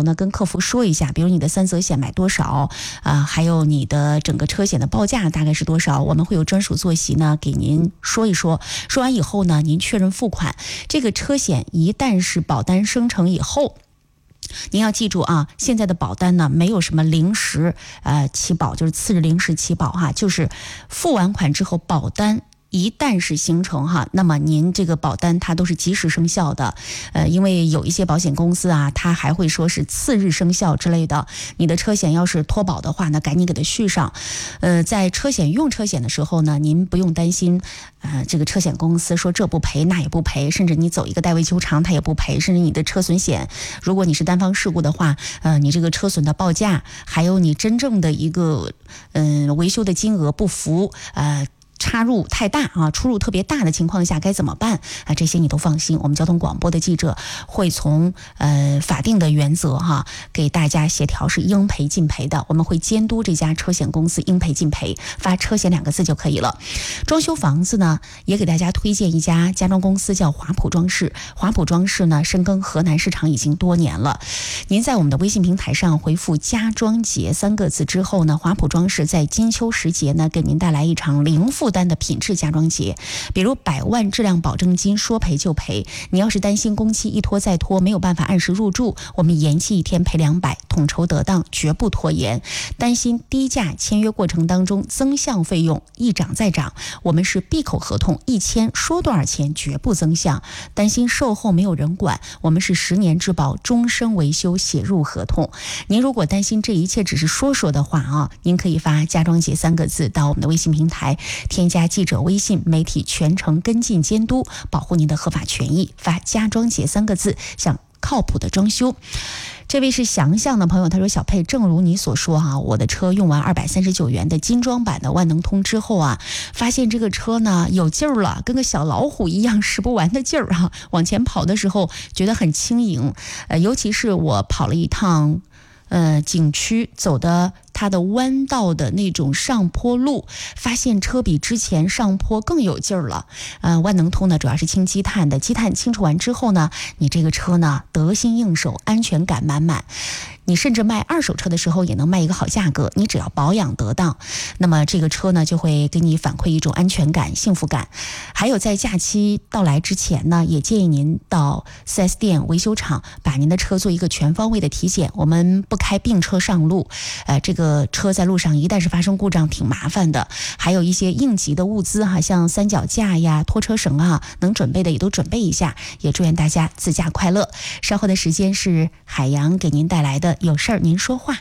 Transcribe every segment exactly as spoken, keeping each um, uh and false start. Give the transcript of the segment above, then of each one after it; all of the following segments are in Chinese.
头呢，跟客服说一下，比如你的三责险买多少啊、呃，还有你的整个车险的报价大概是多少，我们会有专属坐席呢给您说一说。说完以后呢，您确认付款。这个车险一旦是保单生成以后，您要记住啊，现在的保单呢没有什么临时呃起保，就是次日临时起保哈，就是付完款之后保单一旦是形成哈，那么您这个保单它都是及时生效的，呃，因为有一些保险公司啊，它还会说是次日生效之类的。你的车险要是脱保的话呢，赶紧给它续上。呃，在车险用车险的时候呢，您不用担心，呃，这个车险公司说这不赔那也不赔，甚至你走一个代位求偿它也不赔，甚至你的车损险，如果你是单方事故的话，呃，你这个车损的报价，还有你真正的一个嗯、呃、维修的金额不符，呃。插入太大啊，出入特别大的情况下该怎么办啊？这些你都放心，我们交通广播的记者会从呃法定的原则哈，给大家协调是应赔尽赔的，我们会监督这家车险公司应赔尽赔，发车险两个字就可以了。装修房子呢，也给大家推荐一家家装公司，叫华普装饰。华普装饰呢，深耕河南市场已经多年了。您在我们的微信平台上回复家装节三个字之后呢，华普装饰在金秋时节呢，给您带来一场零负单的品质家装节，比如百万质量保证金，说赔就赔。你要是担心工期一拖再拖，没有办法按时入住，我们延期一天赔两百，统筹得当，绝不拖延。担心低价签约过程当中增项费用一涨再涨，我们是闭口合同，一签说多少钱绝不增项。担心售后没有人管，我们是十年质保，终身维修，写入合同。您如果担心这一切只是说说的话啊，您可以发家装节三个字到我们的微信平台，添加记者微信，媒体全程跟进监督，保护您的合法权益。发家装节三个字，想靠谱的装修。这位是祥祥的朋友，他说小佩，正如你所说哈、啊，我的车用完二百三十九元的精装版的万能通之后啊，发现这个车呢有劲儿了，跟个小老虎一样，使不完的劲儿哈。往前跑的时候觉得很轻盈，呃，尤其是我跑了一趟呃景区，走的它的弯道的那种上坡路，发现车比之前上坡更有劲儿了。呃，万能通呢主要是清积碳的，积碳清除完之后呢，你这个车呢得心应手，安全感满满。你甚至卖二手车的时候也能卖一个好价格，你只要保养得当，那么这个车呢就会给你反馈一种安全感、幸福感。还有在假期到来之前呢，也建议您到 四 S 店维修厂把您的车做一个全方位的体检。我们不开病车上路，呃，这个车在路上一旦是发生故障挺麻烦的。还有一些应急的物资哈，像三脚架呀、拖车绳啊，能准备的也都准备一下。也祝愿大家自驾快乐。稍后的时间是海洋给您带来的有事儿您说话。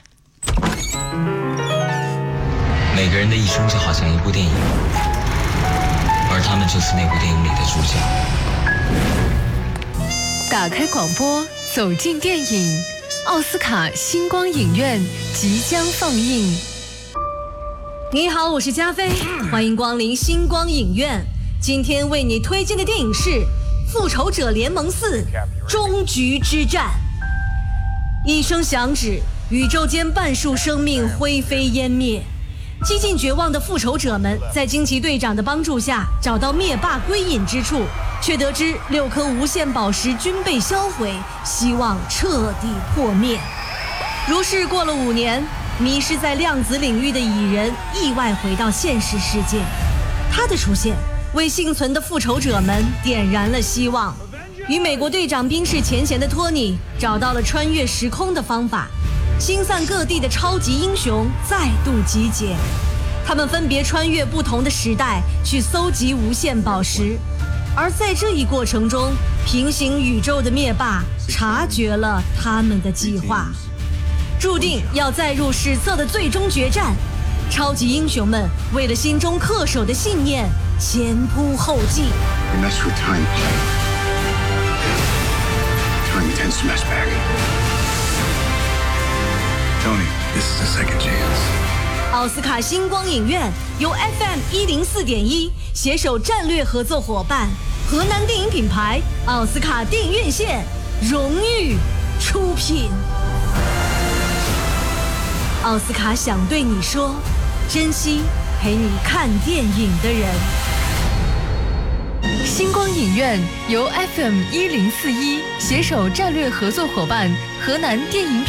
每个人的一生就好像一部电影，而他们就是那部电影里的主角。 打开广播，走进电影，奥斯卡星光影院即将放映。 你好，我是加菲，欢迎光临星光影院。今天为你推荐的电影是《复仇者联盟四：终局之战》。一声响指，宇宙间半数生命灰飞烟灭。几近绝望的复仇者们在惊奇队长的帮助下找到灭霸归隐之处，却得知六颗无限宝石均被销毁，希望彻底破灭。如是过了五年，迷失在量子领域的蚁人意外回到现实世界，他的出现为幸存的复仇者们点燃了希望。与美国队长冰释前嫌的托尼找到了穿越时空的方法，星散各地的超级英雄再度集结，他们分别穿越不同的时代去搜集无限宝石。而在这一过程中，平行宇宙的灭霸察觉了他们的计划，注定要载入史册的最终决战。超级英雄们为了心中恪守的信念，前仆后继。 Time tends to mess back. Tony, this is a second chance. 奥斯卡星光影院由 F M 一零四点一携手战略合作伙伴河南电影品牌奥斯卡电影院线荣誉出品。奥斯卡想对你说，珍惜陪你看电影的人。 星光影院由 F M 一零四一携手战略合作伙伴河南电影